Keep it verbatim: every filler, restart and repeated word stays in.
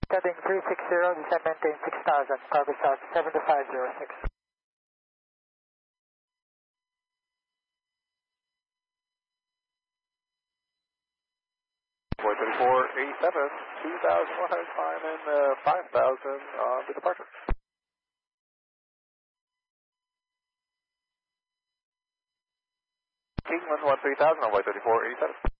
Heading three six zero, descend maintain six thousand, cargo south seven five zero six. four thirty-four eighty-seven, two thousand one hundred climb and uh, five thousand on the departure. Kingman one three thousand, runway thirty-four eighty-seven.